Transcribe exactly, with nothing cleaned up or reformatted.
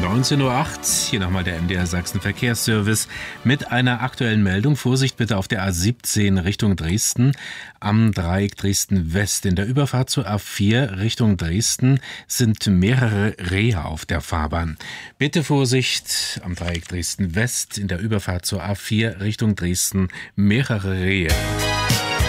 neunzehn Uhr acht, hier nochmal der M D R Sachsen Verkehrsservice mit einer aktuellen Meldung. Vorsicht bitte auf der A siebzehn Richtung Dresden, am Dreieck Dresden West. In der Überfahrt zur A vier Richtung Dresden sind mehrere Rehe auf der Fahrbahn. Bitte Vorsicht am Dreieck Dresden West, in der Überfahrt zur A vier Richtung Dresden, mehrere Rehe.